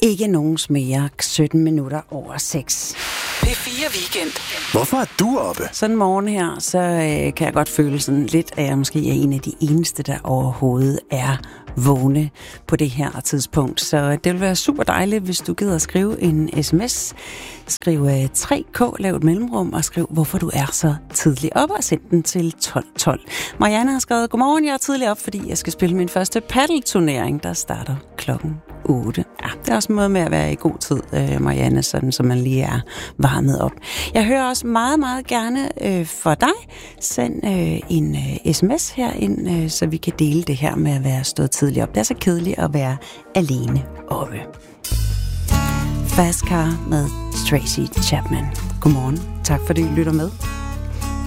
Ikke nogen mere 17 minutter over 6. P4 Weekend. Hvorfor er du oppe? Sådan en morgen her, så kan jeg godt føle sådan lidt, at jeg måske er en af de eneste, der overhovedet er vågne på det her tidspunkt. Så det vil være super dejligt, hvis du gider at skrive en sms. Skriv 3K, lav et mellemrum og skriv, hvorfor du er så tidligt op, og send den til 1212. Marianne har skrevet, godmorgen, jeg er tidligt op, fordi jeg skal spille min første paddelturnering, der starter klokken 8. Ja, det er også en måde med at være i god tid, Marianne, sådan så man lige er varmet op. Jeg hører også meget, meget gerne for dig. Send en sms herind, så vi kan dele det her med at være stået tidligt op. Det er så kedeligt at være alene oppe. Fast Car med Tracy Chapman. Godmorgen. Tak fordi I lytter med.